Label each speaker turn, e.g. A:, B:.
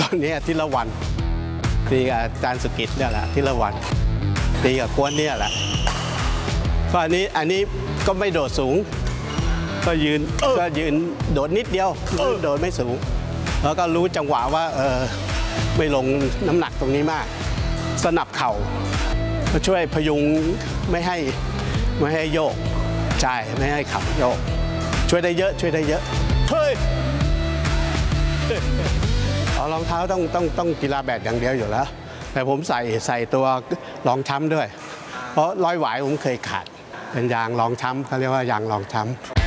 A: อนนี้อาทิตย์ละวันตีกับอาจารย์สุกิจเนี่ยแหละอาทิตย์ละวันตีกับกวนเนี่ยแหละก็อันนี้ก็ไม่โดดสูงก็ยืนโดดนิดเดียวโดดไม่สูงแล้วก็รู้จังหวะว่าไม่ลงน้ำหนักตรงนี้มากสนับเข่าก็ช่วยพยุงไม่ให้โยกใช่ไม่ให้เข่าโยกช่วยได้เยอะเฮ้ยรองเท้าต้องกีฬาแบดอย่างเดียวอยู่แล้วแต่ผมใส่ตัวรองช้ำด้วยเพราะร้อยหวายผมเคยขาดเป็นยางรองช้ำเขาเรียกว่ายางรองช้ำ